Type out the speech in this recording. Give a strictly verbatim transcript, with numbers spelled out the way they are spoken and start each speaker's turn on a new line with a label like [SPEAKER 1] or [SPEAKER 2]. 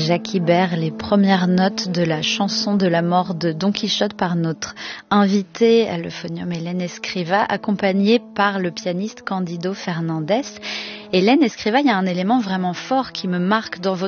[SPEAKER 1] Jacques Ibert les premières notes de la chanson de la mort de Don Quichotte par notre invitée à l'euphonium Hélène Escriva, accompagnée par le pianiste Candido Fernandez. Hélène Escriva, il y a un élément vraiment fort qui me marque dans votre